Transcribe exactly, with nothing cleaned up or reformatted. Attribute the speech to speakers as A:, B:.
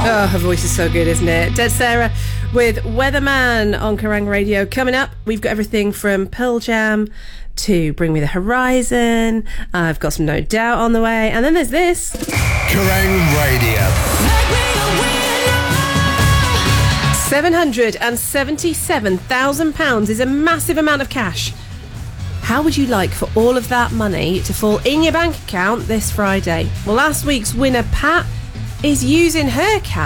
A: Oh, her voice is so good, isn't it? Dead Sarah with Weatherman on Kerrang Radio. Coming up, we've got everything from Pearl Jam to Bring Me the Horizon. I've got some No Doubt on the way. And then there's this.
B: Kerrang Radio.
A: seven hundred seventy-seven thousand pounds is a massive amount of cash. How would you like for all of that money to fall in your bank account this Friday? Well, last week's winner, Pat, is using her cash